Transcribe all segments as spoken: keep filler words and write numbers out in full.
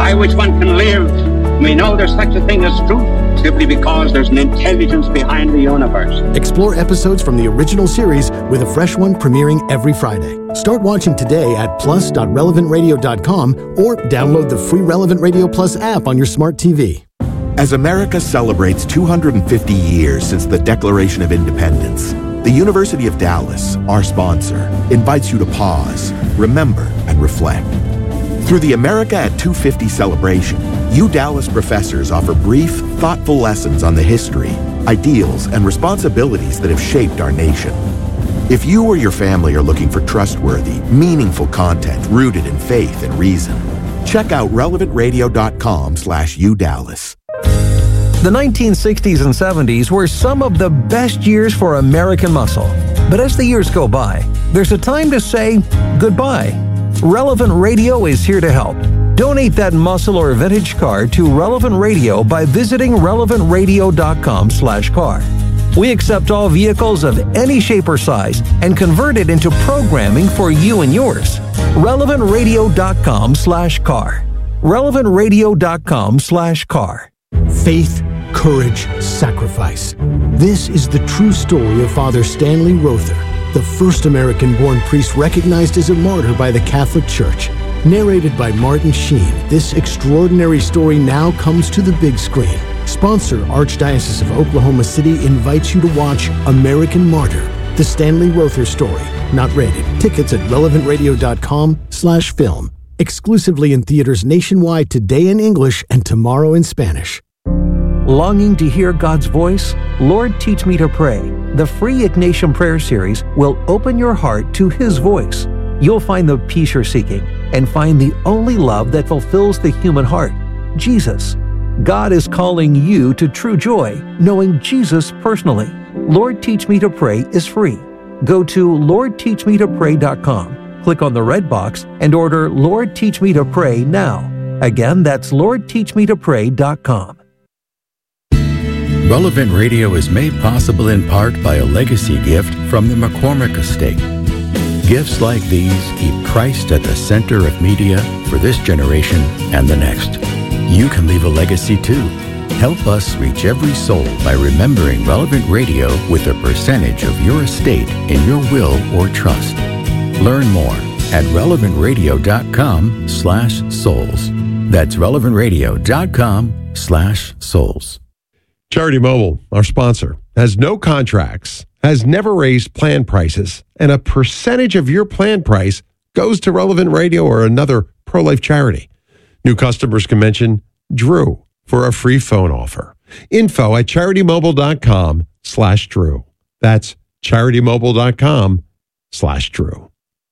by which one can live. We know there's such a thing as truth simply because there's an intelligence behind the universe. Explore episodes from the original series with a fresh one premiering every Friday. Start watching today at plus dot relevant radio dot com or download the free Relevant Radio Plus app on your smart T V. As America celebrates two hundred fifty years since the Declaration of Independence, the University of Dallas, our sponsor, invites you to pause, remember, and reflect. Through the America at two fifty celebration, U Dallas professors offer brief, thoughtful lessons on the history, ideals, and responsibilities that have shaped our nation. If you or your family are looking for trustworthy, meaningful content rooted in faith and reason, check out relevant radio dot com slash U Dallas. The nineteen sixties and seventies were some of the best years for American muscle. But as the years go by, there's a time to say goodbye. Relevant Radio is here to help. Donate that muscle or vintage car to Relevant Radio by visiting relevant radio dot com slash car. We accept all vehicles of any shape or size and convert it into programming for you and yours. relevant radio dot com slash car. relevant radio dot com slash car. Faith, courage, sacrifice. This is the true story of Father Stanley Rother, the first American-born priest recognized as a martyr by the Catholic Church. Narrated by Martin Sheen, this extraordinary story now comes to the big screen. Sponsor Archdiocese of Oklahoma City invites you to watch American Martyr, the Stanley Rother story. Not rated. Tickets at relevant radio dot com slash film. Exclusively in theaters nationwide today in English and tomorrow in Spanish. Longing to hear God's voice? Lord, Teach Me to Pray. The free Ignatian Prayer Series will open your heart to His voice. You'll find the peace you're seeking and find the only love that fulfills the human heart, Jesus. God is calling you to true joy, knowing Jesus personally. Lord, Teach Me to Pray is free. Go to lord teach me to pray dot com, click on the red box, and order Lord, Teach Me to Pray now. Again, that's lord teach me to pray dot com. Relevant Radio is made possible in part by a legacy gift from the McCormick Estate. Gifts like these keep Christ at the center of media for this generation and the next. You can leave a legacy too. Help us reach every soul by remembering Relevant Radio with a percentage of your estate in your will or trust. Learn more at relevant radio dot com slash souls. That's relevant radio dot com slash souls. Charity Mobile, our sponsor, has no contracts, has never raised plan prices, and a percentage of your plan price goes to Relevant Radio or another pro-life charity. New customers can mention Drew for a free phone offer. Info at charity mobile dot com slash Drew. That's charity mobile dot com slash Drew.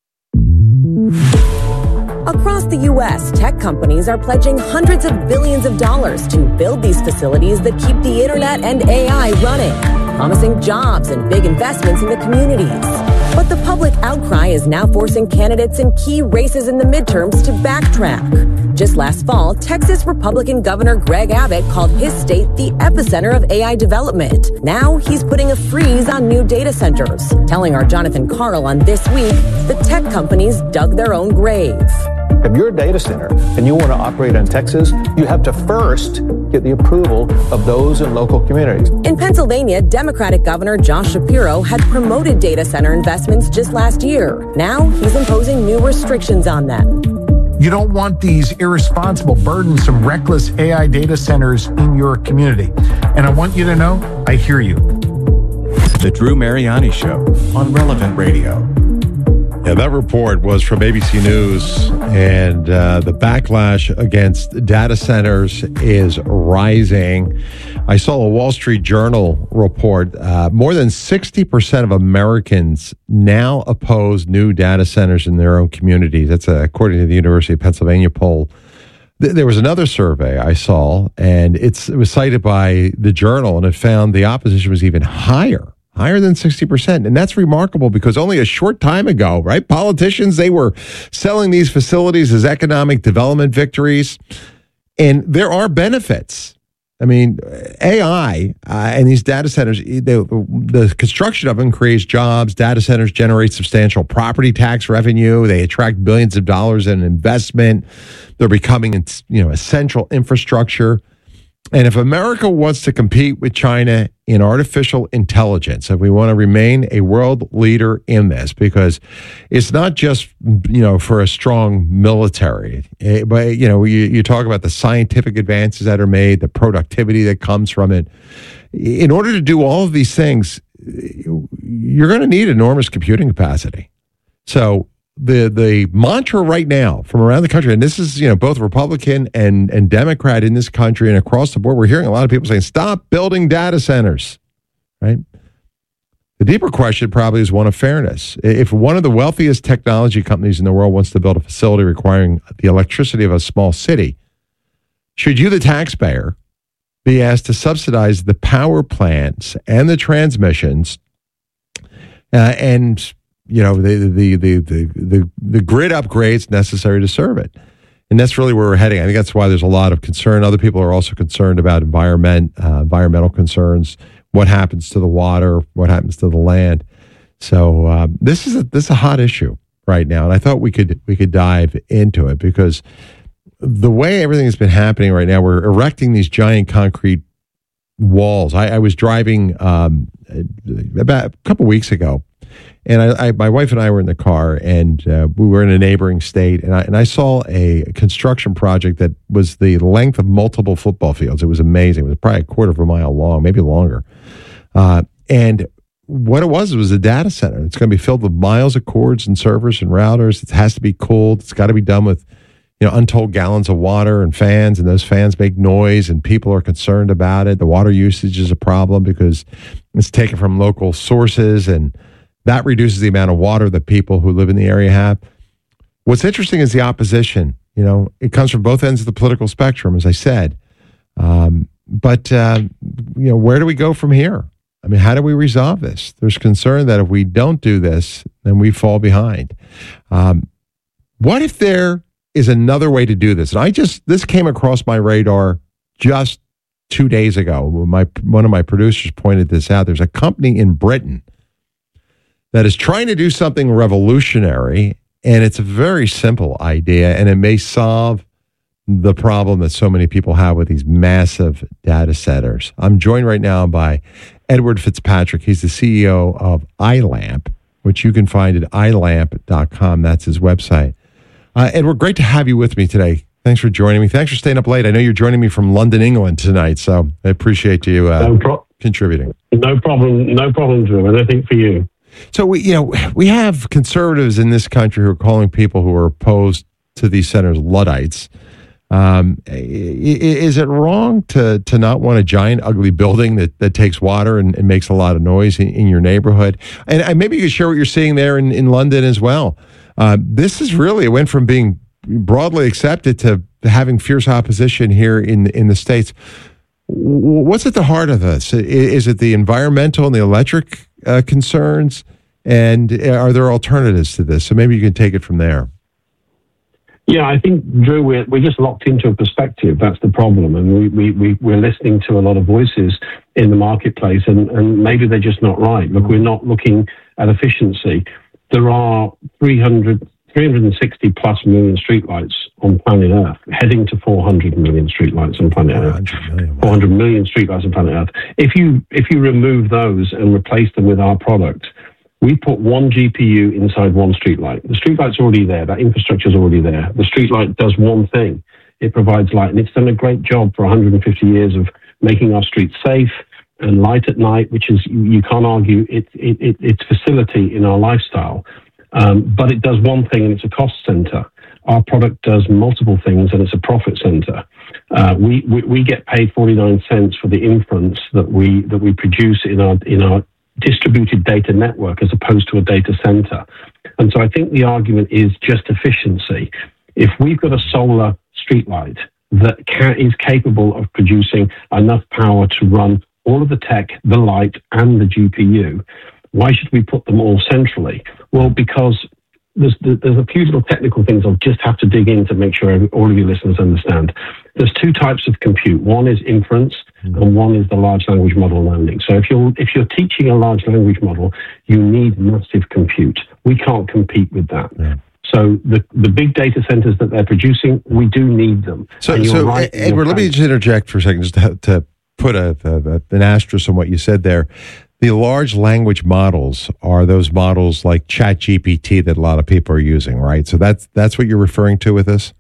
Across the U S, tech companies are pledging hundreds of billions of dollars to build these facilities that keep the internet and A I running, promising jobs and big investments in the communities. But the public outcry is now forcing candidates in key races in the midterms to backtrack. Just last fall, Texas Republican Governor Greg Abbott called his state the epicenter of A I development. Now he's putting a freeze on new data centers, telling our Jonathan Carl on This Week the tech companies dug their own grave. If you're a data center and you want to operate in Texas, you have to first get the approval of those in local communities. In Pennsylvania, Democratic Governor Josh Shapiro had promoted data center investments just last year. Now he's imposing new restrictions on them. You don't want these irresponsible, burdensome, reckless A I data centers in your community. And I want you to know, I hear you. The Drew Mariani Show on Relevant Radio. Yeah, that report was from A B C News, and uh, the backlash against data centers is rising. I saw a Wall Street Journal report. Uh, more than sixty percent of Americans now oppose new data centers in their own communities. That's uh, according to the University of Pennsylvania poll. Th- there was another survey I saw, and it's, it was cited by the Journal, and it found the opposition was even higher. Higher than sixty percent. And that's remarkable because only a short time ago, right, politicians, they were selling these facilities as economic development victories. And there are benefits I mean, A I uh, and these data centers, the, the construction of them creates jobs. Data centers generate substantial property tax revenue. They attract billions of dollars in investment. They're becoming, you know, essential infrastructure. And if America wants to compete with China in artificial intelligence, if we want to remain a world leader in this, because it's not just, you know, for a strong military, but, you know, you, you talk about the scientific advances that are made, the productivity that comes from it. In order to do all of these things, you're going to need enormous computing capacity. So the the mantra right now from around the country, and this is, you know, both Republican and, and Democrat in this country and across the board, we're hearing a lot of people saying, stop building data centers, right? The deeper question probably is one of fairness. If one of the wealthiest technology companies in the world wants to build a facility requiring the electricity of a small city, should you, the taxpayer, be asked to subsidize the power plants and the transmissions uh, and you know, the, the, the, the, the, the grid upgrades necessary to serve it? And that's really where we're heading. I think that's why there's a lot of concern. Other people are also concerned about environment, uh, environmental concerns, what happens to the water, what happens to the land. So uh, this is a, this is a hot issue right now. And I thought we could, we could dive into it because the way everything has been happening right now, we're erecting these giant concrete walls. I, I was driving um, about a couple weeks ago, and I, I, my wife and I were in the car, and uh, we were in a neighboring state, and I, and I saw a construction project that was the length of multiple football fields. It was amazing. It was probably a quarter of a mile long, maybe longer. Uh, and what it was, it was a data center. It's going to be filled with miles of cords and servers and routers. It has to be cooled. It's got to be done with, you know, untold gallons of water and fans, and those fans make noise, and people are concerned about it. The water usage is a problem because it's taken from local sources, and that reduces the amount of water that people who live in the area have. What's interesting is the opposition. You know, it comes from both ends of the political spectrum, as I said. Um, but, uh, you know, where do we go from here? I mean, how do we resolve this? There's concern that if we don't do this, then we fall behind. Um, what if there is another way to do this? And I just, this came across my radar just two days ago. My, one of my producers pointed this out. There's a company in Britain that is trying to do something revolutionary, and it's a very simple idea, and it may solve the problem that so many people have with these massive data centers. I'm joined right now by Edward Fitzpatrick. He's the C E O of iLamp, which you can find at i lamp dot com. That's his website. Uh, Edward, great to have you with me today. Thanks for joining me. Thanks for staying up late. I know you're joining me from London, England tonight, so I appreciate you uh, no pro- contributing. No problem. No problem, Drew. Anything for you. So we, you know, we have conservatives in this country who are calling people who are opposed to these centers Luddites. Um, is it wrong to to not want a giant, ugly building that, that takes water and, and makes a lot of noise in, in your neighborhood? And, and maybe you could share what you're seeing there in, in London as well. Uh, this is really, it went from being broadly accepted to having fierce opposition here in in the States. What's at the heart of this? Is it the environmental and the electric uh, concerns? And are there alternatives to this? So maybe you can take it from there. Yeah, I think, Drew, we're, we're just locked into a perspective. That's the problem. And we, we, we, we're listening to a lot of voices in the marketplace, and, and maybe they're just not right. Look, we're not looking at efficiency. There are three hundred, three hundred sixty plus million streetlights on planet Earth, heading to four hundred million streetlights on planet Earth. Million, four hundred million streetlights on planet Earth. If you, if you remove those and replace them with our product, we put one G P U inside one streetlight. The streetlight's already there. That infrastructure's already there. The streetlight does one thing. It provides light, and it's done a great job for one hundred fifty years of making our streets safe and light at night, which is, you can't argue, it, it, it, it's facility in our lifestyle. Um, but it does one thing, and it's a cost center. Our product does multiple things, and it's a profit center. Uh, we, we we get paid forty-nine cents for the inference that we that we produce in our in our distributed data network as opposed to a data center. And so I think the argument is just efficiency. If we've got a solar streetlight that can, is capable of producing enough power to run all of the tech, the light, and the G P U, why should we put them all centrally? Well, because there's, there's a few little technical things I'll just have to dig in to make sure every, all of your listeners understand. There's two types of compute. One is inference, mm-hmm. and one is the large language model learning. So if you're if you're teaching a large language model, you need massive compute. We can't compete with that. Yeah. So the the big data centers that they're producing, we do need them. So, so right, Edward, let me just interject for a second, just to, to put a, a, an asterisk on what you said there. The large language models are those models like ChatGPT that a lot of people are using, right? So that's that's what you're referring to with this?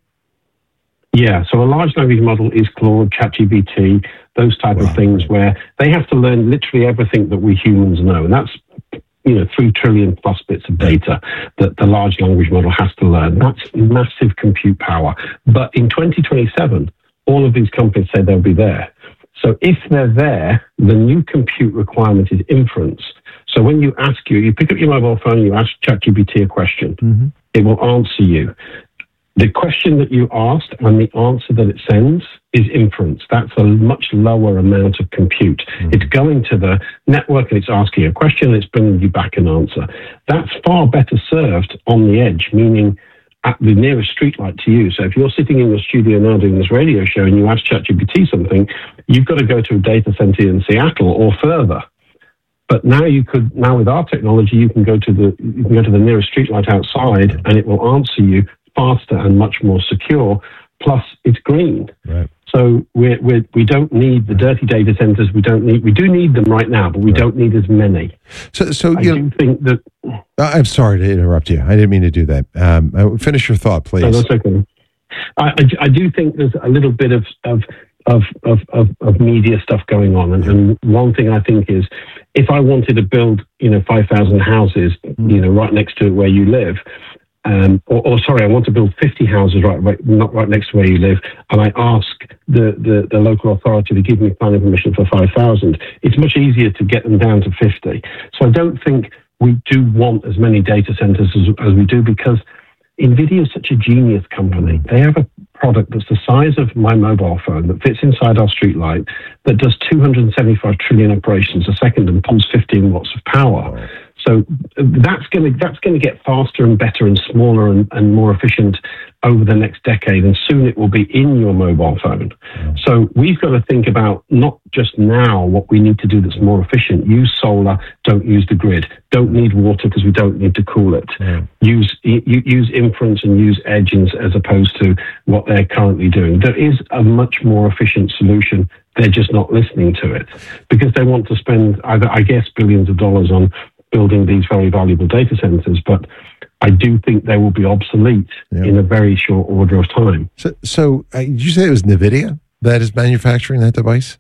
Yeah, so a large language model is Claude, ChatGPT, those type wow. of things where they have to learn literally everything that we humans know. And that's, you know, three trillion plus bits of data that the large language model has to learn. That's massive compute power. But in twenty twenty-seven, all of these companies say they'll be there. So if they're there, the new compute requirement is inference. So when you ask you, you pick up your mobile phone, you ask ChatGPT a question, mm-hmm. it will answer you. The question that you asked and the answer that it sends is inference. That's a much lower amount of compute. Mm-hmm. It's going to the network and it's asking a question and it's bringing you back an answer. That's far better served on the edge, meaning at the nearest streetlight to you. So if you're sitting in your studio now doing this radio show and you ask ChatGPT something, you've got to go to a data center in Seattle or further. But now you could, now with our technology, you can go to the you can go to the nearest streetlight outside, and it will answer you faster and much more secure. Plus, it's green. Right. So we we we don't need the dirty data centers. We don't need we do need them right now, but we right. don't need as many. So so I you do know, think that. I'm sorry to interrupt you. I didn't mean to do that. Um, finish your thought, please. No, that's okay. I, I I do think there's a little bit of of. Of, of, of, of media stuff going on. And, and one thing I think is, if I wanted to build, you know, five thousand houses, mm. you know, right next to where you live, um, or, or sorry, I want to build fifty houses right, right, not right next to where you live, and I ask the, the, the local authority to give me planning permission for five thousand, it's much easier to get them down to fifty. So I don't think we do want as many data centers as, as we do, because NVIDIA is such a genius company. They have a product that's the size of my mobile phone that fits inside our streetlight, that does two hundred seventy-five trillion operations a second and pumps fifteen watts of power. So that's going to that's going to get faster and better and smaller and, and more efficient over the next decade, and soon it will be in your mobile phone. Yeah. So we've got to think about not just now what we need to do that's more efficient. Use solar, don't use the grid. Don't need water because we don't need to cool it. Yeah. Use use inference and use edge as opposed to what they're currently doing. There is a much more efficient solution. They're just not listening to it because they want to spend, either, I guess, billions of dollars on building these very valuable data centers, but I do think they will be obsolete yeah. in a very short order of time. So, so uh, did you say it was NVIDIA that is manufacturing that device?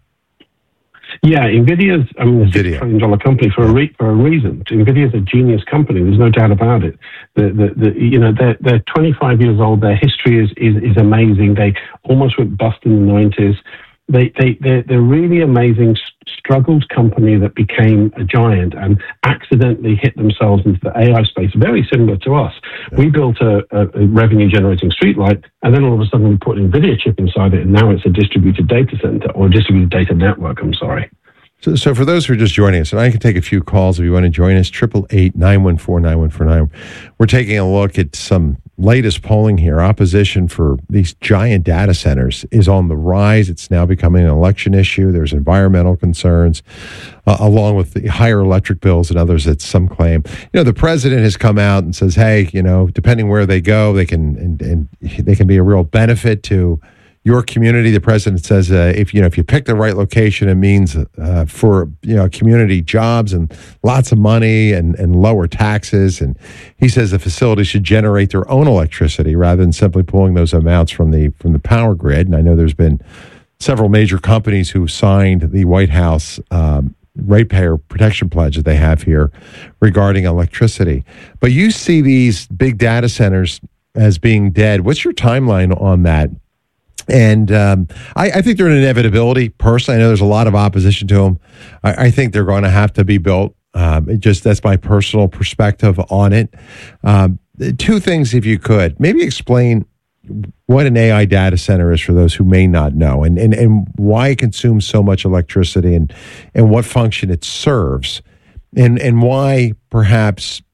Yeah, NVIDIA's I mean, a six trillion dollar company for a re- for a reason. NVIDIA's a genius company. There's no doubt about it. The, the, the, you know, they're, they're twenty-five years old. Their history is, is, is amazing. They almost went bust in the nineties. They, they, they're, they're really amazing, struggled company that became a giant and accidentally hit themselves into the A I space, very similar to us. Yeah. We built a, a, a revenue-generating streetlight, and then all of a sudden we put an NVIDIA chip inside it, and now it's a distributed data center, or a distributed data network, I'm sorry. So, so for those who are just joining us, and I can take a few calls if you want to join us, eight eight eight, nine one four, nine one four nine. We're taking a look at some latest polling here. Opposition for these giant data centers is on the rise. It's now becoming an election issue. There's environmental concerns, uh, along with the higher electric bills and others that some claim. You know, the president has come out and says, hey, you know, depending where they go, they can and, and they can be a real benefit to your community. The president says, uh, if you know, if you pick the right location, it means uh, for you know community jobs and lots of money and, and lower taxes. And he says the facility should generate their own electricity rather than simply pulling those amounts from the from the power grid. And I know there's been several major companies who signed the White House um, ratepayer protection pledge that they have here regarding electricity. But you see these big data centers as being dead. What's your timeline on that? And um, I, I think they're an inevitability. Personally, I know there's a lot of opposition to them. I, I think they're going to have to be built. Um, it just that's my personal perspective on it. Um, two things, if you could, maybe explain what an A I data center is for those who may not know, and and, and why it consumes so much electricity, and and what function it serves, and and why perhaps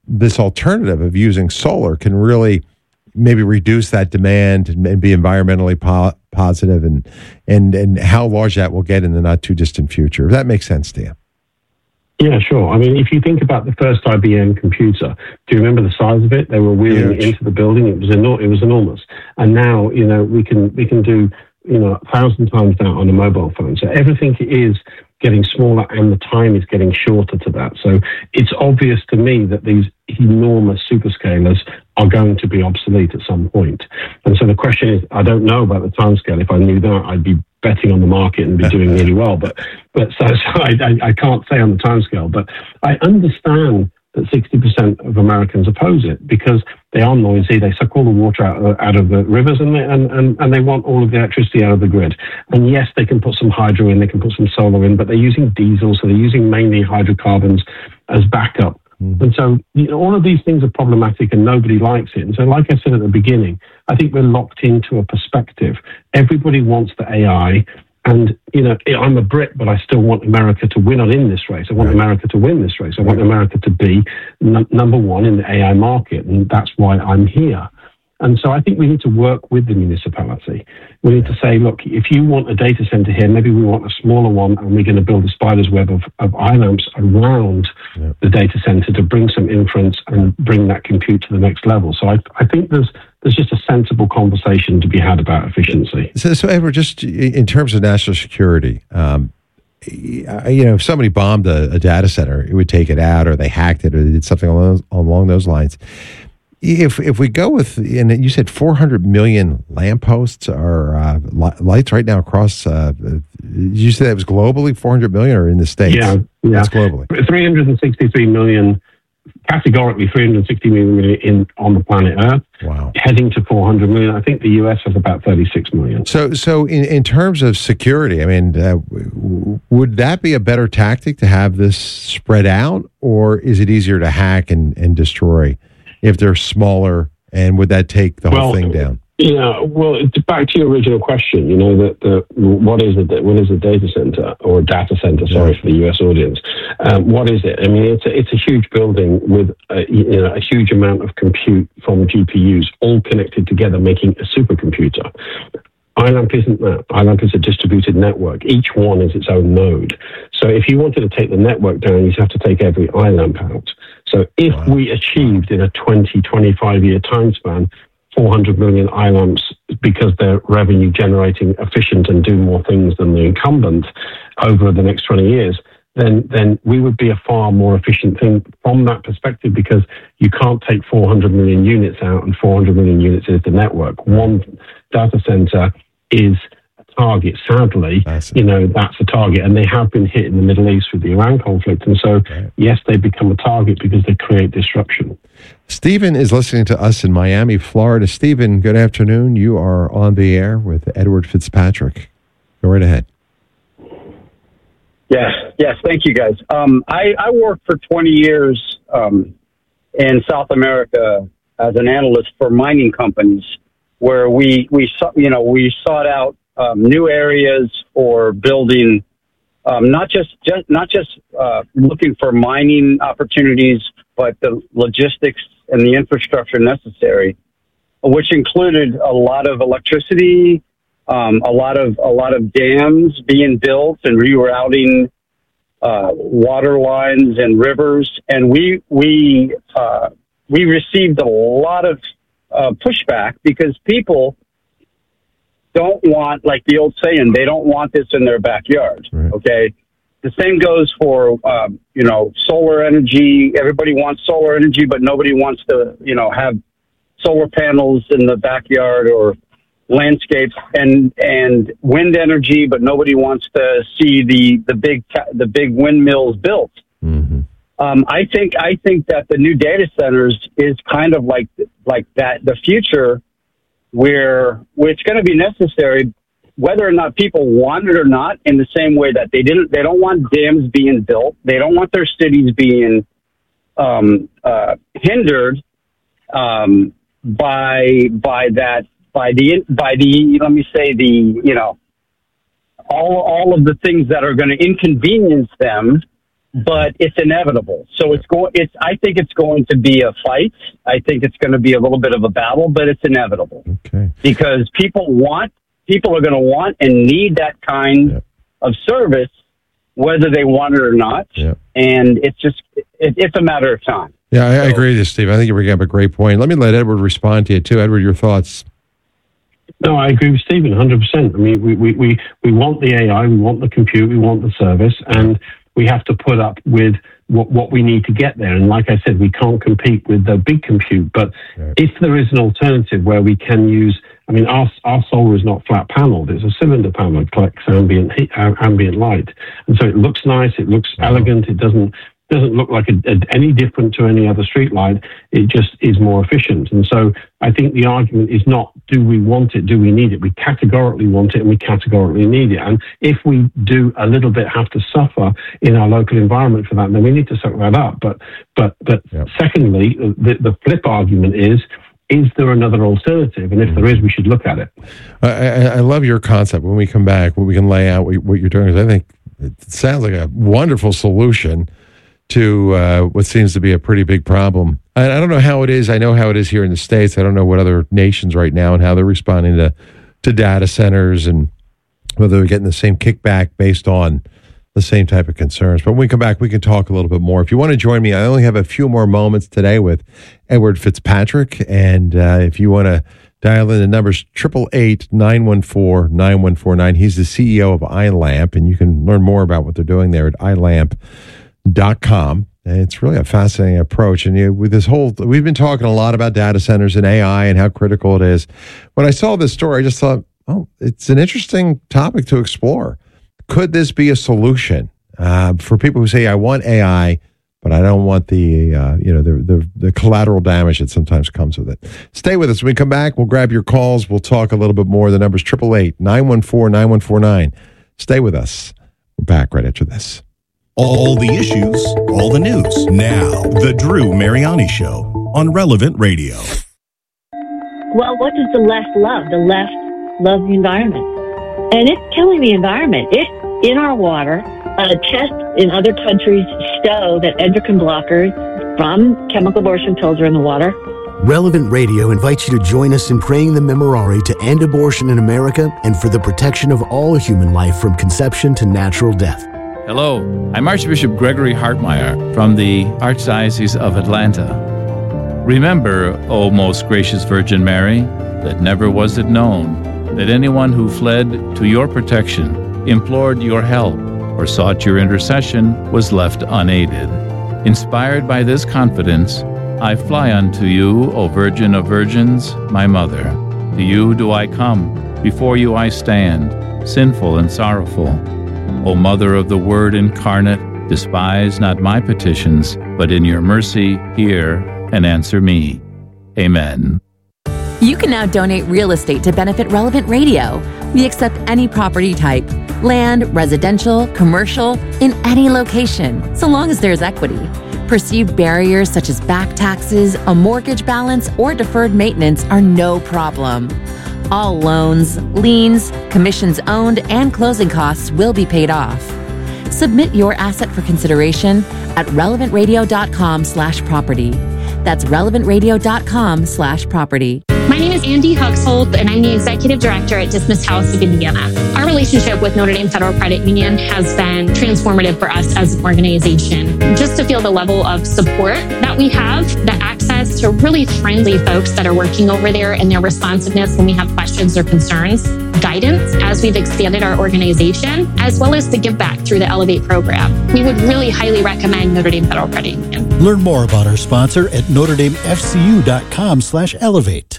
this alternative of using solar can really maybe reduce that demand and, and be environmentally po- positive, and and and how large that will get in the not too distant future. If that makes sense to you. Yeah, sure. I mean, if you think about the first I B M computer, do you remember the size of it? They were wheeling it into the building. It was enor- It was enormous. And now, you know, we can we can do, you know, a thousand times that on a mobile phone. So everything is getting smaller, and the time is getting shorter to that. So it's obvious to me that these enormous superscalers are going to be obsolete at some point. And so the question is, I don't know about the timescale. If I knew that, I'd be betting on the market and be doing really well. But but so, so I, I, I can't say on the timescale. But I understand that sixty percent of Americans oppose it because they are noisy. They suck all the water out, out of the rivers, and they, and, and, and they want all of the electricity out of the grid. And yes, they can put some hydro in, they can put some solar in, but they're using diesel, so they're using mainly hydrocarbons as backup. Mm-hmm. And so you know, all of these things are problematic, and nobody likes it. And so, like I said at the beginning, I think we're locked into a perspective. Everybody wants the A I. And, you know, I'm a Brit, but I still want America to win on in this race. I want right. America to win this race. I want America to be n- number one in the A I market. And that's why I'm here. And so I think we need to work with the municipality. We need to say, look, if you want a data center here, maybe we want a smaller one, and we're going to build a spider's web of, of I-lamps around yeah. the data center to bring some inference and bring that compute to the next level. So I, I think there's there's just a sensible conversation to be had about efficiency. So, so Edward, just in terms of national security, um, you know, if somebody bombed a, a data center, it would take it out, or they hacked it, or they did something along, along those lines. If if we go with, and you said four hundred million lampposts or uh, li- lights right now across, uh, you said it was globally four hundred million, or in the States? Yeah, yeah. That's globally. three hundred sixty-three million, categorically three hundred sixty million in, on the planet Earth. Wow. Heading to four hundred million. I think the U S has about thirty-six million. So so in, in terms of security, I mean, uh, w- would that be a better tactic to have this spread out, or is it easier to hack and, and destroy if they're smaller, and would that take the whole well, thing down? Yeah, well, it's back to your original question, you know, that the, what is a what is a data center, or a data center, sorry, yeah. for the U S audience. Um, what is it? I mean, it's a, it's a huge building with a, you know, a huge amount of compute from G P Us all connected together, making a supercomputer. I-LAMP isn't that. I-LAMP is a distributed network. Each one is its own node. So if you wanted to take the network down, you'd have to take every I-LAMP out. So if wow. we achieved in a twenty, twenty-five year time span, four hundred million I-LAMPs, because they're revenue generating, efficient, and do more things than the incumbent over the next twenty years, then then we would be a far more efficient thing from that perspective, because you can't take four hundred million units out, and four hundred million units is the network. One data center is a target. Sadly, you know, that's a target, and they have been hit in the Middle East with the Iran conflict. And so, right. yes, they become a target because they create disruption. Stephen is listening to us in Miami, Florida. Stephen, good afternoon. You are on the air with Edward Fitzpatrick. Go right ahead. Yes, yes, thank you, guys. Um, I, I worked for twenty years um, in South America as an analyst for mining companies, where we we you know we sought out um, new areas for building, um, not just, just not just uh, looking for mining opportunities, but the logistics and the infrastructure necessary, which included a lot of electricity. Um, a lot of a lot of dams being built and rerouting uh, water lines and rivers, and we we uh, we received a lot of uh, pushback because people don't want, like the old saying, they don't want this in their backyard. Right. Okay, the same goes for um, you know solar energy. Everybody wants solar energy, but nobody wants to you know have solar panels in the backyard or landscapes, and and wind energy, but nobody wants to see the the big the big windmills built. Mm-hmm. Um, I think I think that the new data centers is kind of like like that the future, where where it's going to be necessary, whether or not people want it or not. In the same way that they didn't, they don't want dams being built. They don't want their cities being um, uh, hindered um, by by that. By the by the let me say the you know all all of the things that are going to inconvenience them but it's inevitable. So it's going. It's. I think it's going to be a fight. I think it's going to be a little bit of a battle, but it's inevitable. Okay. Because people want, people are going to want and need that kind yeah. of service, whether they want it or not. Yeah. And it's just, it, it's a matter of time. Yeah, I, so, I agree with you, Steve. I think you bring up a great point. Let me let Edward respond to you too. Edward, your thoughts? No, I agree with Stephen one hundred percent. I mean, we, we, we, we want the A I, we want the compute, we want the service, and we have to put up with what, what we need to get there. And like I said, we can't compete with the big compute. But right. if there is an alternative where we can use, I mean, our, our solar is not flat paneled. It's a cylinder panel. It collects ambient heat, uh, ambient light. And so it looks nice. It looks wow. elegant. It doesn't doesn't look like a, a, any different to any other street light. It just is more efficient. And so I think the argument is not, do we want it? Do we need it? We categorically want it and we categorically need it. And if we do a little bit have to suffer in our local environment for that, then we need to suck that up. But, but, but yep. secondly, the, the flip argument is, is there another alternative? And if there is, we should look at it. I, I, I love your concept. When we come back, what we can lay out what, what you're doing, because I think it sounds like a wonderful solution to uh, what seems to be a pretty big problem. I, I don't know how it is. I know how it is here in the States. I don't know what other nations right now and how they're responding to, to data centers and whether they're getting the same kickback based on the same type of concerns. But when we come back, we can talk a little bit more. If you want to join me, I only have a few more moments today with Edward Fitzpatrick. And uh, if you want to dial in the numbers, eight eight eight, nine one four, nine one four nine. He's the C E O of iLamp, and you can learn more about what they're doing there at i lamp dot com. And it's really a fascinating approach. And you know, with this whole, we've been talking a lot about data centers and A I and how critical it is. When I saw this story, I just thought, oh, it's an interesting topic to explore. Could this be a solution uh, for people who say, I want A I, but I don't want the, uh, you know, the, the the collateral damage that sometimes comes with it. Stay with us. When we come back, we'll grab your calls. We'll talk a little bit more. The number's eight eight eight, nine one four, nine one four nine. Stay with us. We're back right after this. All the issues, all the news. Now, The Drew Mariani Show on Relevant Radio. Well, what does the left love? The left loves the environment. And it's killing the environment. It's in our water. Uh, tests in other countries show that endocrine blockers from chemical abortion pills are in the water. Relevant Radio invites you to join us in praying the Memorare to end abortion in America and for the protection of all human life from conception to natural death. Hello, I'm Archbishop Gregory Hartmeyer from the Archdiocese of Atlanta. Remember, O most gracious Virgin Mary, that never was it known that anyone who fled to your protection, implored your help, or sought your intercession was left unaided. Inspired by this confidence, I fly unto you, O Virgin of Virgins, my Mother. To you do I come, before you I stand, sinful and sorrowful. O Mother of the Word incarnate, despise not my petitions, but in your mercy hear and answer me. Amen. You can now donate real estate to benefit Relevant Radio. We accept any property type, land, residential, commercial, in any location, so long as there's equity. Perceived barriers such as back taxes, a mortgage balance, or deferred maintenance are no problem. All loans, liens, commissions owned, and closing costs will be paid off. Submit your asset for consideration at relevant radio dot com slash property. That's relevant radio dot com slash property. My name is Andy Huxhold, and I'm the Executive Director at Dismiss House of Indiana. Our relationship with Notre Dame Federal Credit Union has been transformative for us as an organization. Just to feel the level of support that we have, the access to really friendly folks that are working over there and their responsiveness when we have questions or concerns, guidance as we've expanded our organization, as well as the give back through the Elevate program. We would really highly recommend Notre Dame Federal Credit Union. Learn more about our sponsor at notre dame f c u dot com slash elevate.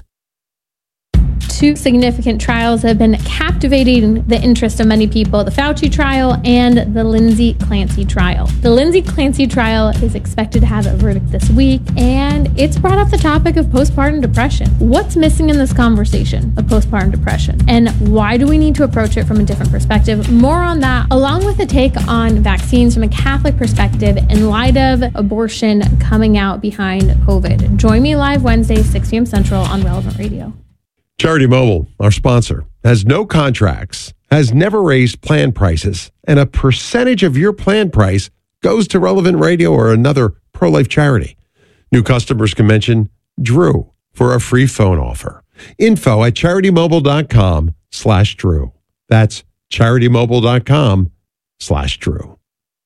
Two significant trials have been captivating the interest of many people, the Fauci trial and the Lindsay Clancy trial. The Lindsay Clancy trial is expected to have a verdict this week, and it's brought up the topic of postpartum depression. What's missing in this conversation of postpartum depression, and why do we need to approach it from a different perspective? More on that, along with a take on vaccines from a Catholic perspective in light of abortion coming out behind COVID. Join me live Wednesday, six p.m. Central on Relevant Radio. Charity Mobile, our sponsor, has no contracts, has never raised plan prices, and a percentage of your plan price goes to Relevant Radio or another pro-life charity. New customers can mention Drew for a free phone offer. Info at CharityMobile.com slash Drew. That's CharityMobile.com slash Drew.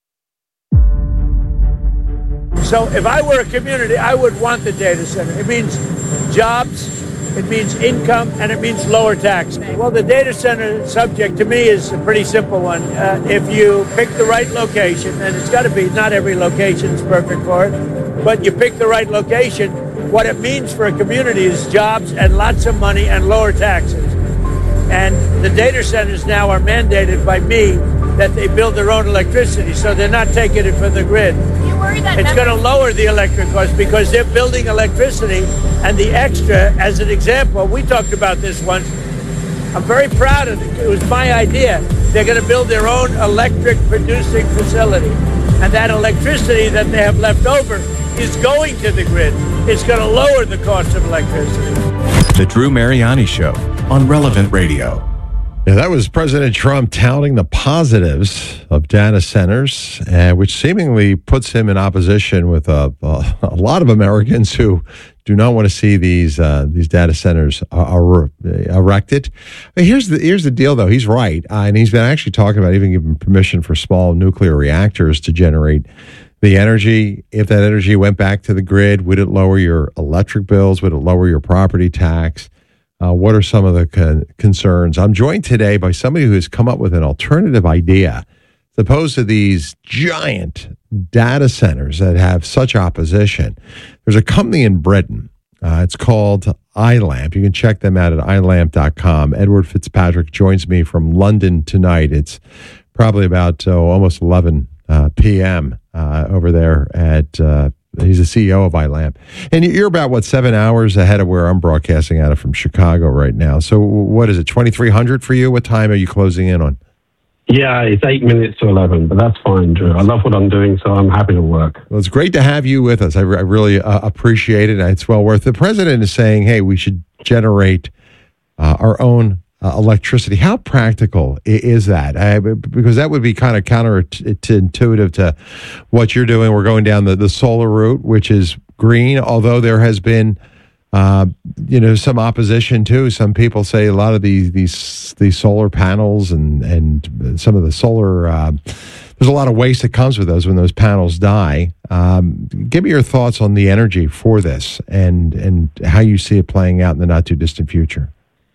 So if I were a community, I would want the data center. It means jobs, it means income, and it means lower tax. Well, the data center subject to me is a pretty simple one. Uh, if you pick the right location, and it's got to be, not every location is perfect for it, but you pick the right location, what it means for a community is jobs and lots of money and lower taxes. And the data centers now are mandated by me that they build their own electricity, so they're not taking it from the grid. It's going to lower the electric cost because they're building electricity, and the extra, as an example, we talked about this once. I'm very proud of it. It was my idea. They're going to build their own electric producing facility, and that electricity that they have left over is going to the grid. It's going to lower the cost of electricity. The Drew Mariani Show on Relevant Radio. Yeah, that was President Trump touting the positives of data centers, uh, which seemingly puts him in opposition with a, a, a lot of Americans who do not want to see these uh, these data centers uh, erected. But here's the here's the deal, though. He's right, uh, and he's been actually talking about even giving permission for small nuclear reactors to generate the energy. If that energy went back to the grid, would it lower your electric bills? Would it lower your property tax? Uh, what are some of the con- concerns? I'm joined today by somebody who has come up with an alternative idea as opposed to these giant data centers that have such opposition. There's a company in Britain. Uh, it's called iLamp. You can check them out at i lamp dot com. Edward Fitzpatrick joins me from London tonight. It's probably about oh, almost eleven uh, p.m. Uh, over there at uh he's the C E O of iLamp. And you're about, what, seven hours ahead of where I'm broadcasting out of from Chicago right now. So what is it, twenty-three hundred for you? What time are you closing in on? Yeah, it's eight minutes to eleven, but that's fine, Drew. I love what I'm doing, so I'm happy to work. Well, it's great to have you with us. I, re- I really uh, appreciate it. It's well worth it. The president is saying, hey, we should generate uh, our own Uh, electricity. How practical i- is that? I, because that would be kind of counterintuitive to what you're doing. We're going down the, the solar route, which is green, although there has been, uh, you know, some opposition too. Some people say a lot of these these these solar panels and and some of the solar. Uh, there's a lot of waste that comes with those when those panels die. Um, give me your thoughts on the energy for this and and how you see it playing out in the not too distant future.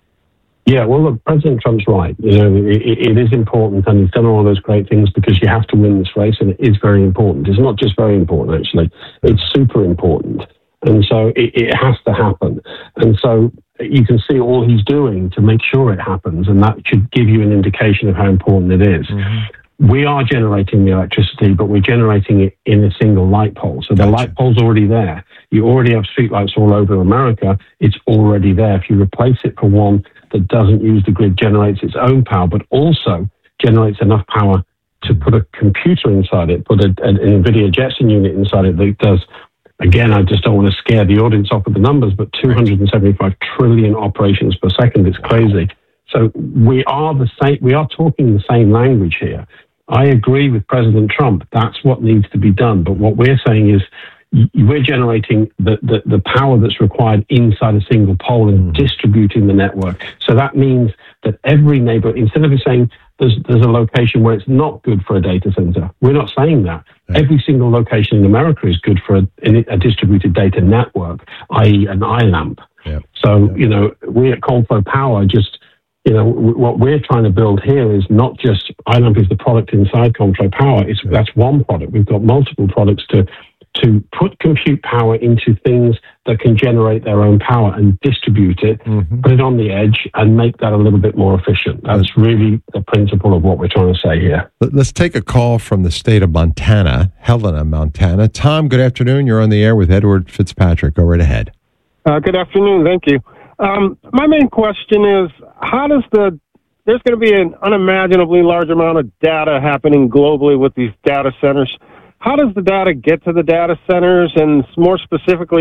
Yeah, well, look, President Trump's right. You know, it, it is important, and he's done all those great things because you have to win this race, and it is very important. It's not just very important, actually. It's super important. And so it, it has to happen. And so you can see all he's doing to make sure it happens, and that should give you an indication of how important it is. Mm-hmm. We are generating the electricity, but we're generating it in a single light pole. So the gotcha. light pole's already there. You already have streetlights all over America. It's already there. If you replace it for one that doesn't use the grid, generates its own power, but also generates enough power to put a computer inside it, put a, an NVIDIA Jetson unit inside it that does, again, I just don't want to scare the audience off with the numbers, but two hundred seventy-five trillion operations per second. It's crazy. So we are the same, we are talking the same language here. I agree with President Trump. That's what needs to be done. But what we're saying is we're generating the, the, the power that's required inside a single pole and distributing the network. So that means that every neighbor, instead of saying there's, there's a location where it's not good for a data center, we're not saying that. Right. Every single location in America is good for a, a distributed data network, that is an iLamp. Yep. So, yep. you know, we at Conflow Power just... You know, w- what we're trying to build here is not just iLamp is the product inside Conflow Power. It's, yeah. That's one product. We've got multiple products to to put compute power into things that can generate their own power and distribute it, mm-hmm. put it on the edge, and make that a little bit more efficient. That's really the principle of what we're trying to say here. Let's take a call from the state of Montana, Helena, Montana. Tom, good afternoon. You're on the air with Edward Fitzpatrick. Go right ahead. Uh, good afternoon. Thank you. Um, my main question is, how does the, there's going to be an unimaginably large amount of data happening globally with these data centers. How does the data get to the data centers? And more specifically,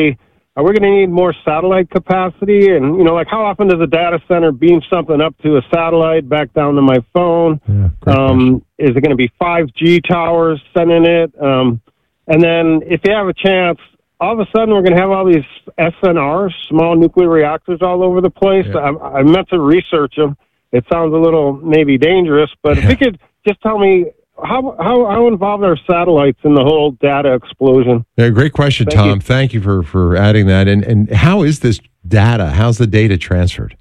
are we going to need more satellite capacity? And, you know, like how often does a data center beam something up to a satellite back down to my phone? Yeah, um, is it going to be five G towers sending it? Um, and then if you have a chance, all of a sudden we're going to have all these S N Rs, small nuclear reactors, all over the place. Yeah. I, I meant to research them. It sounds a little maybe dangerous, but yeah. if you could just tell me, How, how how involved are satellites in the whole data explosion? Yeah, great question, Thank Tom. you. Thank you for, for adding that. And and how is this data? How's the data transferred?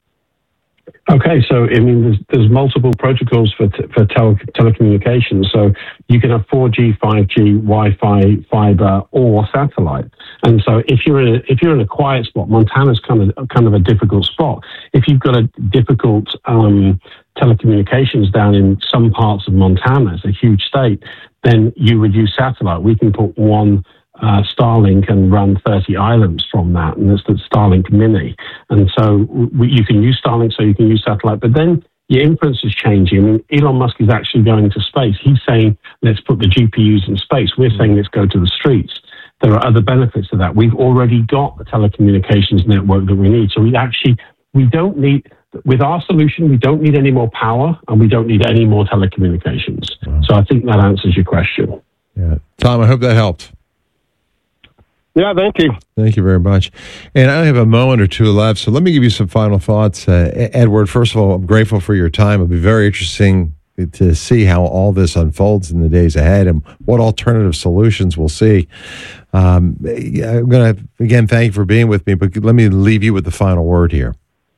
Okay, so I mean, there's, there's multiple protocols for t- for tele- telecommunications. So you can have four G, five G, Wi-Fi, fiber, or satellite. And so if you're in a, if you're in a quiet spot, Montana's kind of kind of a difficult spot. If you've got a difficult um, telecommunications down in some parts of Montana, it's a huge state, then you would use satellite. We can put one Uh, Starlink and run thirty islands from that, and it's the Starlink Mini. And so we, you can use Starlink, so you can use satellite, but then your inference is changing. I mean, Elon Musk is actually going to space. He's saying, let's put the G P Us in space. We're saying, let's go to the streets. There are other benefits to that. We've already got the telecommunications network that we need. So we actually, we don't need, with our solution, we don't need any more power, and we don't need any more telecommunications. So I think that answers your question. Yeah, Tom, I hope that helped. Yeah, thank you. Thank you very much. And I have a moment or two left, so let me give you some final thoughts. Uh, Edward, first of all, I'm grateful for your time. It'll be very interesting to see how all this unfolds in the days ahead and what alternative solutions we'll see. Um, I'm going to, again, thank you for being with me, but let me leave you with the final word here.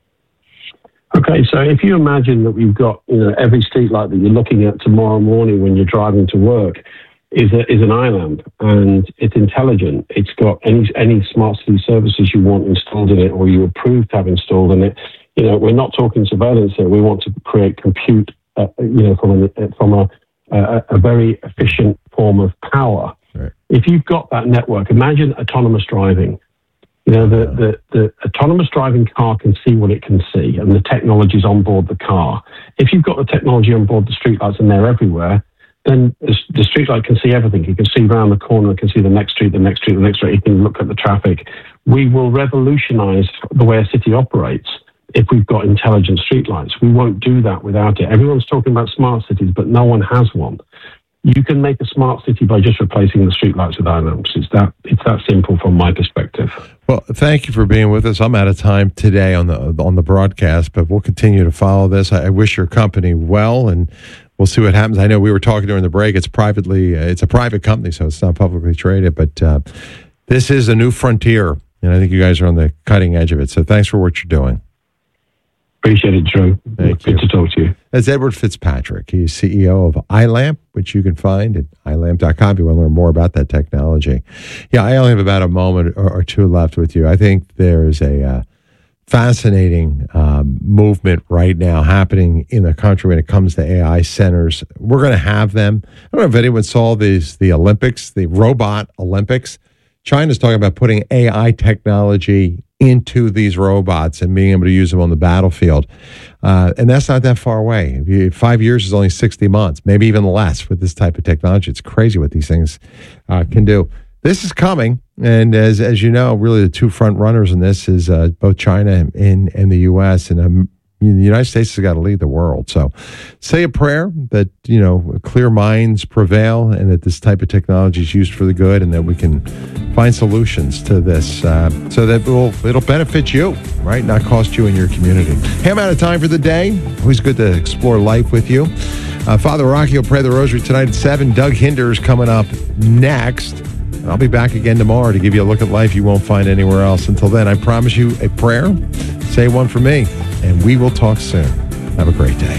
Okay, so if you imagine that we've got, you know, every street light that you're looking at tomorrow morning when you're driving to work is a, is an island, and it's intelligent. It's got any any smart city services you want installed in it, or you approve to have installed in it. You know, we're not talking surveillance here. We want to create compute, uh, you know, from a from a, a a very efficient form of power. Right. If you've got that network, imagine autonomous driving. You know, the, the, the autonomous driving car can see what it can see, and the technology's on board the car. If you've got the technology on board the streetlights and they're everywhere, then the, the streetlight can see everything. It can see around the corner, it can see the next street, the next street, the next street. It can look at the traffic. We will revolutionize the way a city operates if we've got intelligent streetlights. We won't do that without it. Everyone's talking about smart cities, but no one has one. You can make a smart city by just replacing the streetlights with islands. It's that it's that simple from my perspective. Well, thank you for being with us. I'm out of time today on the on the broadcast, but we'll continue to follow this. I, I wish your company well, and we'll see what happens. I know we were talking during the break. It's privately, uh, it's a private company, so it's not publicly traded. But uh, this is a new frontier, and I think you guys are on the cutting edge of it. So thanks for what you're doing. Appreciate it, Drew. Thank Good you. to talk to you. That's Edward Fitzpatrick. He's C E O of iLamp, which you can find at i lamp dot com if you want to learn more about that technology. Yeah, I only have about a moment or, or two left with you. I think there's a uh, fascinating um, movement right now happening in the country when it comes to A I centers. We're going to have them. I don't know if anyone saw these, the Olympics, the robot Olympics. China's talking about putting A I technology into these robots and being able to use them on the battlefield. Uh, and that's not that far away. If you, five years is only sixty months, maybe even less with this type of technology. It's crazy what these things uh, can do. This is coming. And as as you know, really the two front runners in this is uh, both China and, and the U S. And um, the United States has got to lead the world. So say a prayer that, you know, clear minds prevail and that this type of technology is used for the good and that we can find solutions to this uh, so that it will, it'll benefit you, right? Not cost you and your community. Hey, I'm out of time for the day. Always good to explore life with you. Uh, Father Rocky will pray the rosary tonight at seven. Doug Hinder is coming up next. And I'll be back again tomorrow to give you a look at life you won't find anywhere else. Until then, I promise you a prayer. Say one for me, and we will talk soon. Have a great day.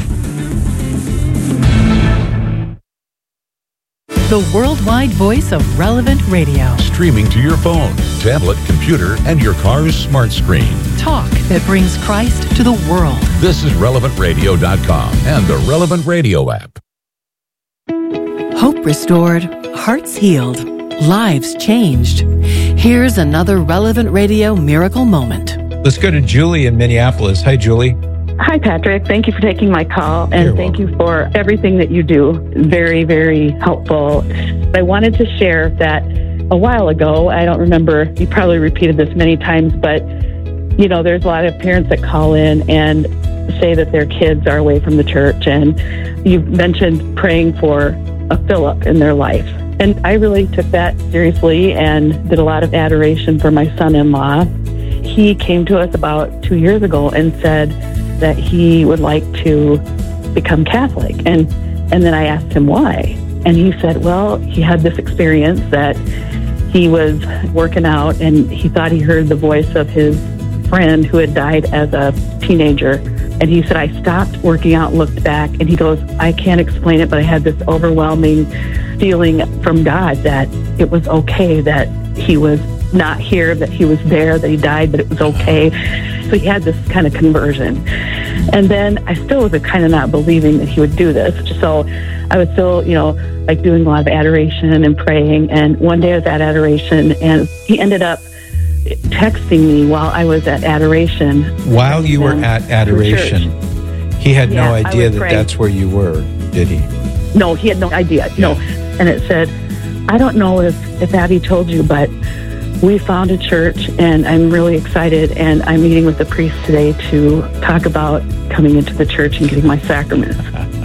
The worldwide voice of Relevant Radio. Streaming to your phone, tablet, computer, and your car's smart screen. Talk that brings Christ to the world. This is relevant radio dot com and the Relevant Radio app. Hope restored, hearts healed, lives changed. Here's another Relevant Radio miracle moment. Let's go to Julie in Minneapolis. Hi, Julie. Hi, Patrick. Thank you for taking my call, and You're thank welcome. you for everything that you do. Very, very helpful. I wanted to share that a while ago. I don't remember, you probably repeated this many times, but, you know, there's a lot of parents that call in and say that their kids are away from the church. And you mentioned praying for a Philip in their life. And I really took that seriously and did a lot of adoration for my son-in-law. He came to us about two years ago and said that he would like to become Catholic. And, and then I asked him why. And he said, well, he had this experience that he was working out and he thought he heard the voice of his friend who had died as a teenager. And he said, I stopped working out, looked back, and he goes, I can't explain it, but I had this overwhelming feeling from God that it was okay that he was not here, that he was there, that he died, but it was okay. So he had this kind of conversion. And then I still was kind of not believing that he would do this. So I was still, you know, like doing a lot of adoration and praying. And one day I was at adoration and he ended up texting me while I was at adoration. While you were at adoration, he had Yeah, no I idea was that praying. that's where you were, did he? No, he had no idea. No. And it said, I don't know if, if Abby told you, but we found a church and I'm really excited. And I'm meeting with the priest today to talk about coming into the church and getting my sacraments.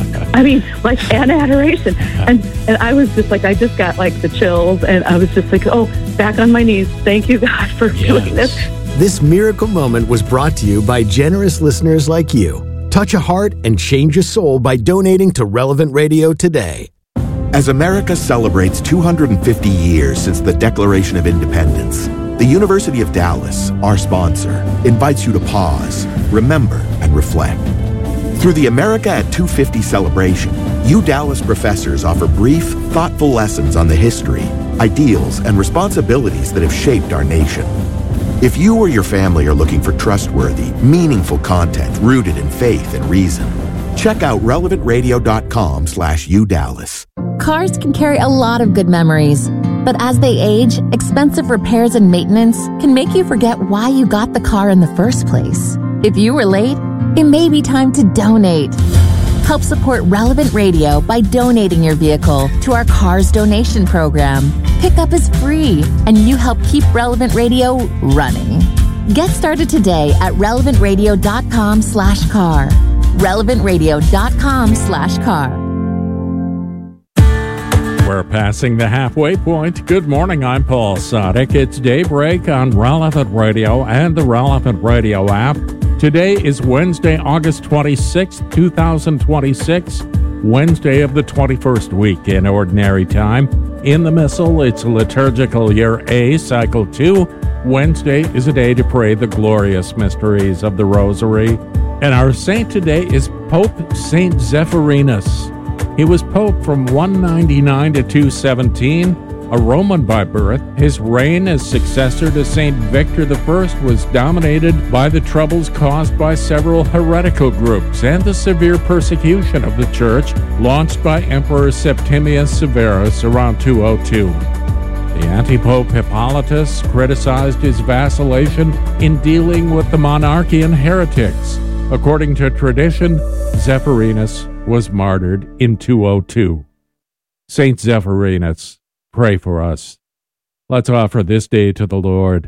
I mean, like an adoration. And and I was just like, I just got like the chills and I was just like, oh, back on my knees. Thank you, God, for doing this. This miracle moment was brought to you by generous listeners like you. Touch a heart and change a soul by donating to Relevant Radio today. As America celebrates two hundred fifty years since the Declaration of Independence, the University of Dallas, our sponsor, invites you to pause, remember, and reflect. Through the America at two fifty celebration, U Dallas professors offer brief, thoughtful lessons on the history, ideals, and responsibilities that have shaped our nation. If you or your family are looking for trustworthy, meaningful content rooted in faith and reason, check out relevant radio dot com slash U Dallas. Cars can carry a lot of good memories, but as they age, expensive repairs and maintenance can make you forget why you got the car in the first place. If you were late, it may be time to donate. Help support Relevant Radio by donating your vehicle to our Cars Donation Program. Pickup is free, and you help keep Relevant Radio running. Get started today at relevant radio dot com slash car. relevant radio dot com slash car. We're passing the halfway point. Good morning, I'm Paul Sadek. It's daybreak on Relevant Radio and the Relevant Radio app. Today is Wednesday, August twenty-sixth, twenty twenty-six, Wednesday of the twenty-first week in Ordinary Time. In the Missal, it's liturgical year A, cycle two. Wednesday is a day to pray the glorious mysteries of the Rosary. And our saint today is Pope Saint Zephyrinus. He was Pope from one ninety-nine to two seventeen, a Roman by birth. His reign as successor to Saint Victor the First was dominated by the troubles caused by several heretical groups and the severe persecution of the Church launched by Emperor Septimius Severus around two oh two. The anti-pope Hippolytus criticized his vacillation in dealing with the monarchian heretics. According to tradition, Zephyrinus was martyred in two oh two. Saint Zephyrinus, pray for us. Let's offer this day to the Lord.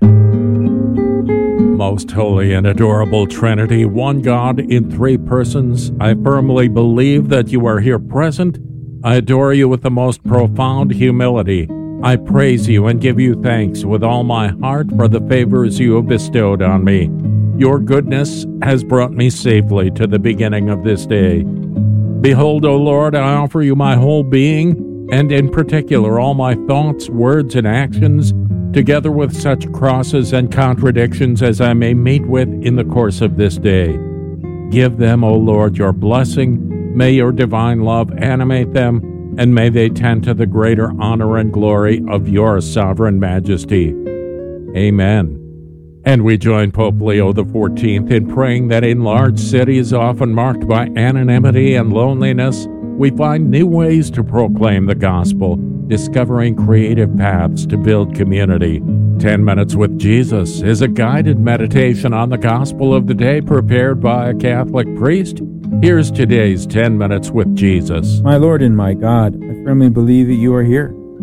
Most holy and adorable Trinity, one God in three persons, I firmly believe that you are here present. I adore you with the most profound humility. I praise you and give you thanks with all my heart for the favors you have bestowed on me. Your goodness has brought me safely to the beginning of this day. Behold, O Lord, I offer you my whole being, and in particular all my thoughts, words, and actions, together with such crosses and contradictions as I may meet with in the course of this day. Give them, O Lord, your blessing. May your divine love animate them, and may they tend to the greater honor and glory of your sovereign majesty. Amen. And we join Pope Leo the fourteenth in praying that in large cities often marked by anonymity and loneliness, we find new ways to proclaim the gospel, discovering creative paths to build community. Ten Minutes with Jesus is a guided meditation on the gospel of the day prepared by a Catholic priest. Here's today's Ten Minutes with Jesus. My Lord and my God, I firmly believe that you are here,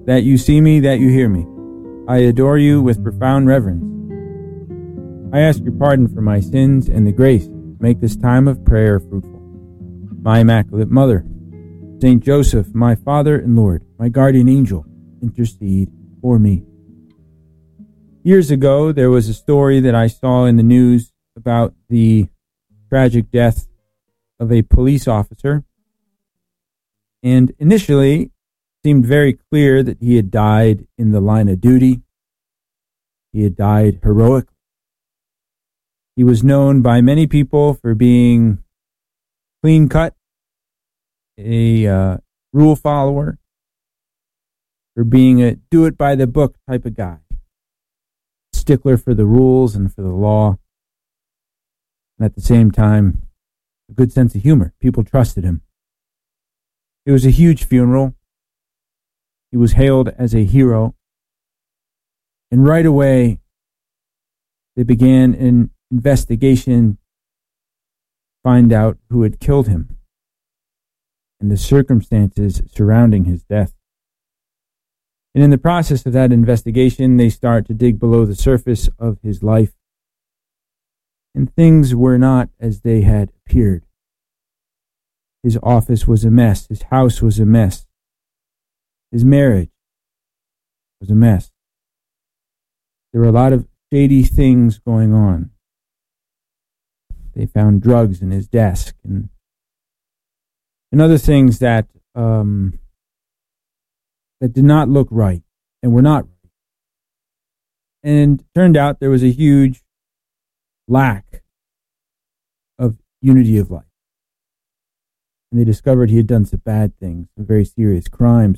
that you see me, that you hear me. I adore you with profound reverence. I ask your pardon for my sins and the grace to make this time of prayer fruitful. My Immaculate Mother, Saint Joseph, my Father and Lord, my guardian angel, intercede for me. Years ago, there was a story that I saw in the news about the tragic death of a police officer. And initially, it seemed very clear that he had died in the line of duty. He had died heroically. He was known by many people for being clean cut, a uh, rule follower, for being a do-it-by-the-book type of guy, stickler for the rules and for the law, and at the same time, a good sense of humor. People trusted him. It was a huge funeral. He was hailed as a hero. And right away, they began an investigation to find out who had killed him and the circumstances surrounding his death. And in the process of that investigation, they start to dig below the surface of his life. And things were not as they had appeared. His office was a mess. His house was a mess. His marriage was a mess. There were a lot of shady things going on. They found drugs in his desk and, and other things that um, that did not look right and were not right. And it turned out there was a huge lack of unity of life. And they discovered he had done some bad things, some very serious crimes.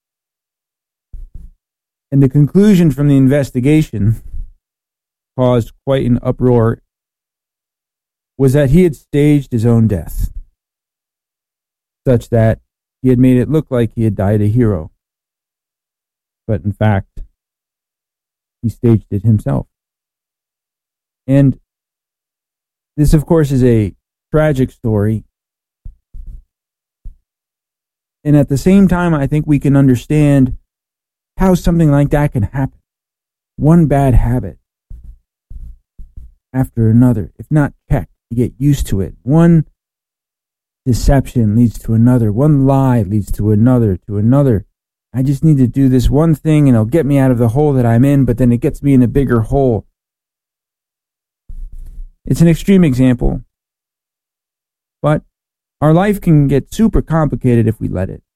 And the conclusion from the investigation caused quite an uproar, was that he had staged his own death, such that he had made it look like he had died a hero. But in fact, he staged it himself. And this, of course, is a tragic story. And at the same time, I think we can understand how something like that can happen. One bad habit after another, if not checked, you get used to it. One deception leads to another. One lie leads to another, to another. I just need to do this one thing and it'll get me out of the hole that I'm in, but then it gets me in a bigger hole. It's an extreme example, but our life can get super complicated if we let it.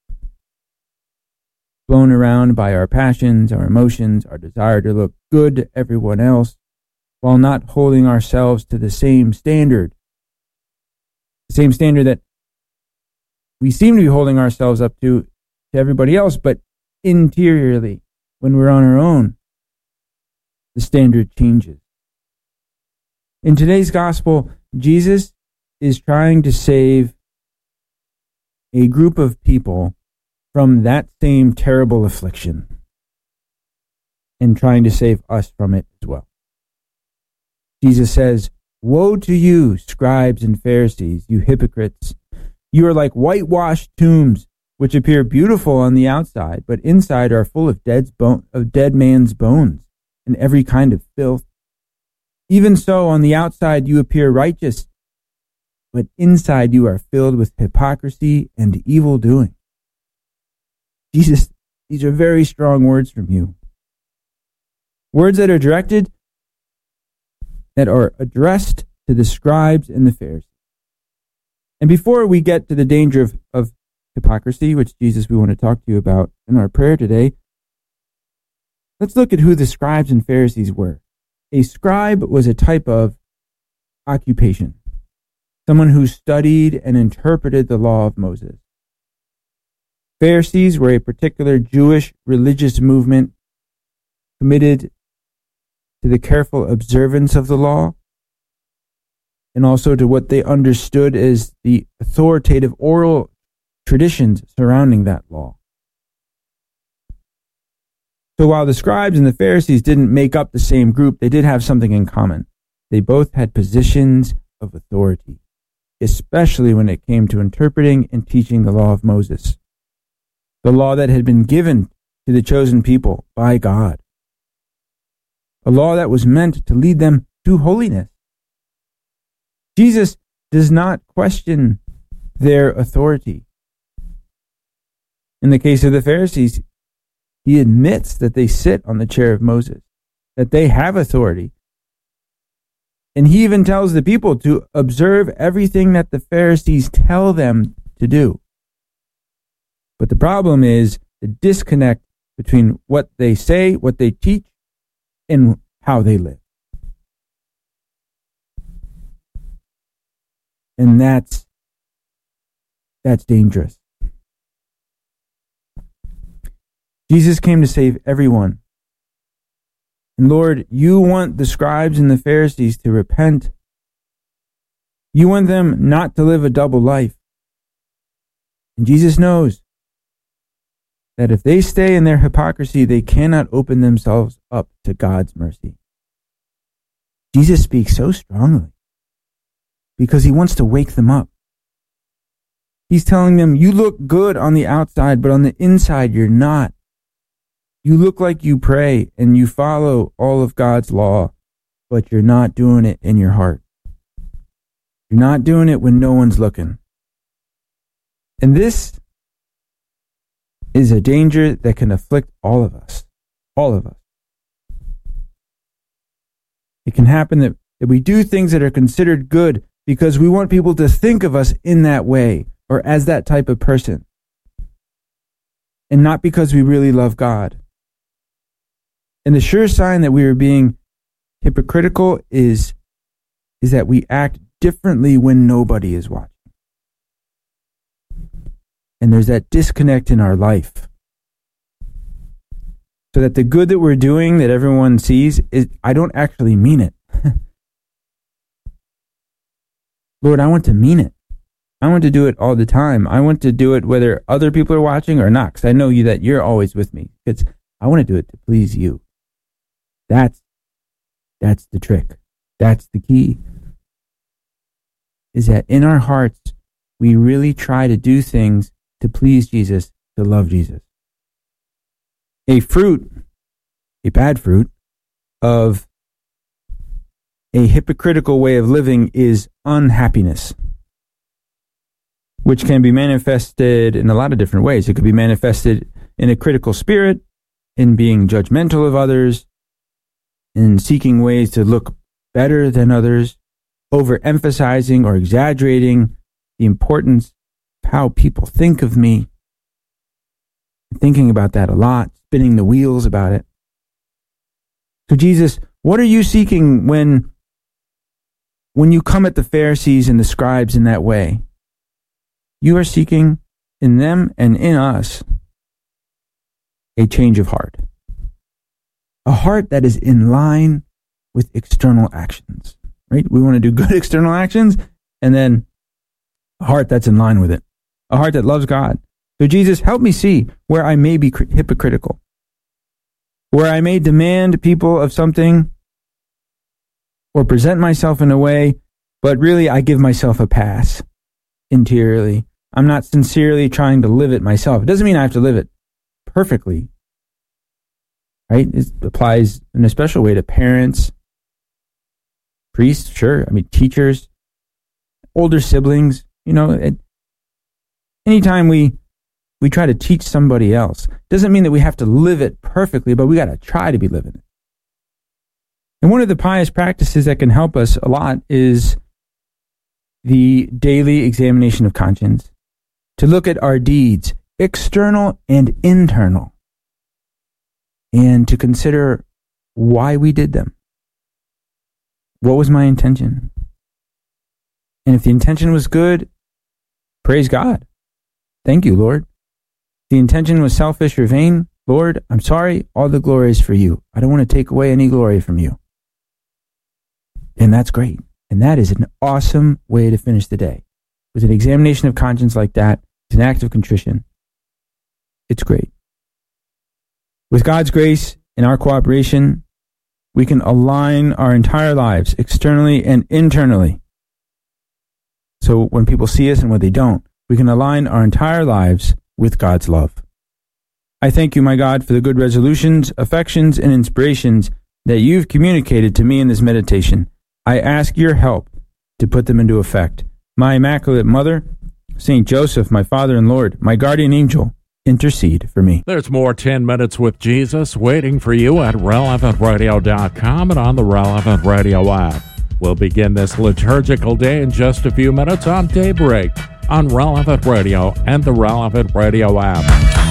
Blown around by our passions, our emotions, our desire to look good to everyone else, while not holding ourselves to the same standard. The same standard that we seem to be holding ourselves up to, to everybody else, but interiorly, when we're on our own, the standard changes. In today's gospel, Jesus is trying to save a group of people from that same terrible affliction and trying to save us from it as well. Jesus says, "Woe to you, scribes and Pharisees, you hypocrites! You are like whitewashed tombs, which appear beautiful on the outside, but inside are full of dead, bone, of dead man's bones and every kind of filth. Even so, on the outside you appear righteous, but inside you are filled with hypocrisy and evil doing." Jesus, these are very strong words from you. Words that are directed, that are addressed to the scribes and the Pharisees. And before we get to the danger of, of hypocrisy, which, Jesus, we want to talk to you about in our prayer today, let's look at who the scribes and Pharisees were. A scribe was a type of occupation, someone who studied and interpreted the law of Moses. Pharisees were a particular Jewish religious movement committed to the careful observance of the law and also to what they understood as the authoritative oral traditions surrounding that law. So while the scribes and the Pharisees didn't make up the same group, they did have something in common. They both had positions of authority, especially when it came to interpreting and teaching the law of Moses, the law that had been given to the chosen people by God. A law that was meant to lead them to holiness. Jesus does not question their authority. In the case of the Pharisees, he admits that they sit on the chair of Moses, that they have authority. And he even tells the people to observe everything that the Pharisees tell them to do. But the problem is the disconnect between what they say, what they teach, and how they live. And that's that's dangerous. Jesus came to save everyone. And Lord, you want the scribes and the Pharisees to repent. You want them not to live a double life. And Jesus knows that if they stay in their hypocrisy, they cannot open themselves up to God's mercy. Jesus speaks so strongly because he wants to wake them up. He's telling them, you look good on the outside, but on the inside, you're not. You look like you pray and you follow all of God's law, but you're not doing it in your heart. You're not doing it when no one's looking. And this is a danger that can afflict all of us. All of us. It can happen that, that we do things that are considered good because we want people to think of us in that way or as that type of person. And not because we really love God. And the sure sign that we are being hypocritical is, is that we act differently when nobody is watching. And there's that disconnect in our life. So that the good that we're doing that everyone sees, is I don't actually mean it. Lord, I want to mean it. I want to do it all the time. I want to do it whether other people are watching or not, because I know you that you're always with me. It's, I want to do it to please you. That's, that's the trick. That's the key. Is that in our hearts, we really try to do things to please Jesus, to love Jesus. A fruit, a bad fruit, of a hypocritical way of living is unhappiness, which can be manifested in a lot of different ways. It could be manifested in a critical spirit, in being judgmental of others, in seeking ways to look better than others, overemphasizing or exaggerating the importance of how people think of me, thinking about that a lot, spinning the wheels about it. So Jesus, what are you seeking when, when you come at the Pharisees and the scribes in that way? You are seeking in them and in us a change of heart. A heart that is in line with external actions, right? We want to do good external actions and then a heart that's in line with it. A heart that loves God. So Jesus, help me see where I may be hypocritical, where I may demand people of something or present myself in a way, but really I give myself a pass interiorly. I'm not sincerely trying to live it myself. It doesn't mean I have to live it perfectly, right? It applies in a special way to parents, priests, sure. I mean, teachers, older siblings, you know, it, anytime we we try to teach somebody else, doesn't mean that we have to live it perfectly, but we got to try to be living it. And one of the pious practices that can help us a lot is the daily examination of conscience, to look at our deeds, external and internal, and to consider why we did them. What was my intention? And if the intention was good, praise God. Thank you, Lord. If the intention was selfish or vain, Lord, I'm sorry, all the glory is for you. I don't want to take away any glory from you. And that's great. And that is an awesome way to finish the day. With an examination of conscience like that, it's an act of contrition. It's great. With God's grace and our cooperation, we can align our entire lives, externally and internally. So when people see us and when they don't, we can align our entire lives with God's love. I thank you, my God, for the good resolutions, affections, and inspirations that you've communicated to me in this meditation. I ask your help to put them into effect. My Immaculate Mother, Saint Joseph, my Father and Lord, my guardian angel, intercede for me. There's more ten minutes with Jesus waiting for you at relevant radio dot com and on the Relevant Radio app. We'll begin this liturgical day in just a few minutes on Daybreak on Relevant Radio and the Relevant Radio app.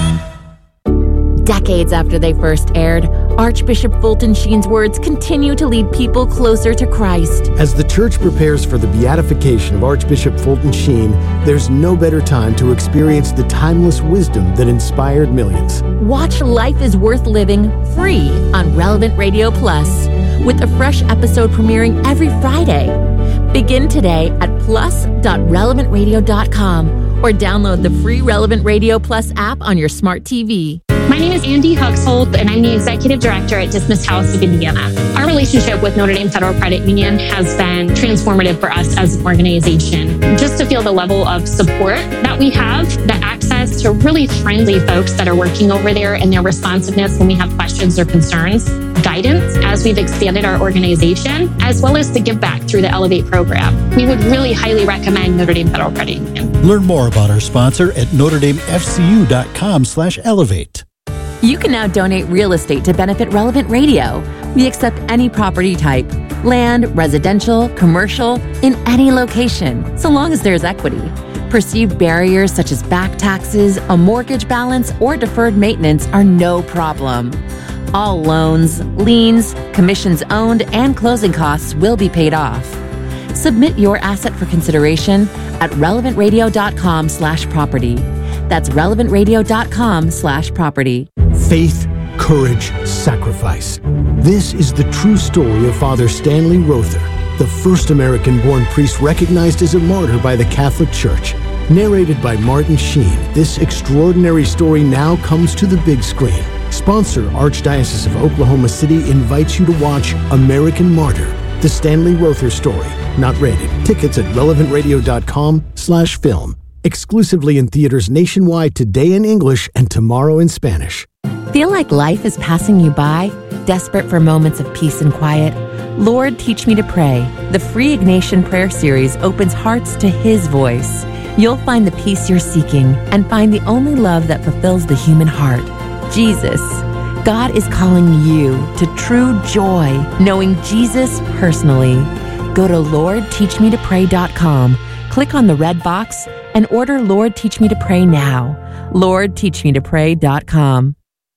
Decades after they first aired, Archbishop Fulton Sheen's words continue to lead people closer to Christ. As the Church prepares for the beatification of Archbishop Fulton Sheen, there's no better time to experience the timeless wisdom that inspired millions. Watch Life is Worth Living free on Relevant Radio Plus, with a fresh episode premiering every Friday. Begin today at plus dot relevant radio dot com or download the free Relevant Radio Plus app on your smart T V. My name is Andy Huxholt, and I'm the Executive Director at Dismissed House of Indiana. Our relationship with Notre Dame Federal Credit Union has been transformative for us as an organization. Just to feel the level of support that we have, the access to really friendly folks that are working over there, and their responsiveness when we have questions or concerns, guidance as we've expanded our organization, as well as the give back through the Elevate program. We would really highly recommend Notre Dame Federal Credit Union. Learn more about our sponsor at notre dame f c u dot com slash elevate. You can now donate real estate to benefit Relevant Radio. We accept any property type, land, residential, commercial, in any location, so long as there's equity. Perceived barriers such as back taxes, a mortgage balance, or deferred maintenance are no problem. All loans, liens, commissions owned, and closing costs will be paid off. Submit your asset for consideration at relevant radio dot com slash property. That's relevant radio dot com slash property. Faith, courage, sacrifice. This is the true story of Father Stanley Rother, the first American-born priest recognized as a martyr by the Catholic Church. Narrated by Martin Sheen, this extraordinary story now comes to the big screen. Sponsor Archdiocese of Oklahoma City invites you to watch American Martyr, the Stanley Rother story. Not rated. Tickets at relevant radio dot com slash film. Exclusively in theaters nationwide today in English and tomorrow in Spanish. Feel like life is passing you by? Desperate for moments of peace and quiet? Lord, Teach Me to Pray. The free Ignatian prayer series opens hearts to His voice. You'll find the peace you're seeking and find the only love that fulfills the human heart, Jesus. God is calling you to true joy, knowing Jesus personally. Go to lord teach me to pray dot com, click on the red box, and order Lord Teach Me to Pray now. lord teach me to pray dot com.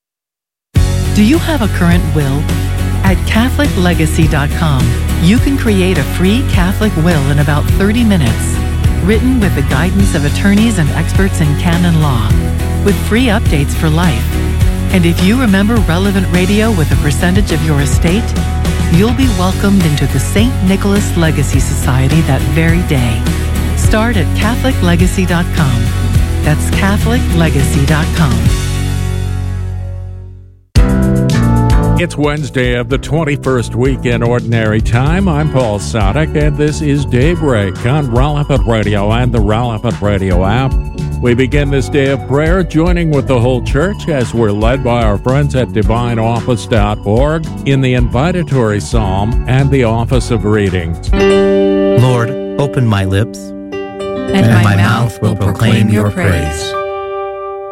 Do you have a current will? At catholic legacy dot com, you can create a free Catholic will in about thirty minutes, written with the guidance of attorneys and experts in canon law, with free updates for life. And if you remember Relevant Radio with a percentage of your estate, you'll be welcomed into the Saint Nicholas Legacy Society that very day. Start at catholic legacy dot com. That's catholic legacy dot com. It's Wednesday of the twenty-first week in Ordinary Time. I'm Paul Sadek, and this is Daybreak on Relevant Radio and the Relevant Radio app. We begin this day of prayer joining with the whole church as we're led by our friends at divine office dot org in the invitatory psalm and the office of readings. Lord, open my lips, and, and my, my mouth will proclaim your praise.